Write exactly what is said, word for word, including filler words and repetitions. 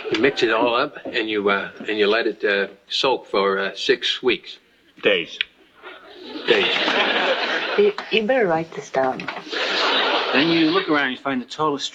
You mix it all up, and you uh, and you let it uh, soak for uh, six weeks. Days. Days. You, you better write this down. Then you look around and you find the tallest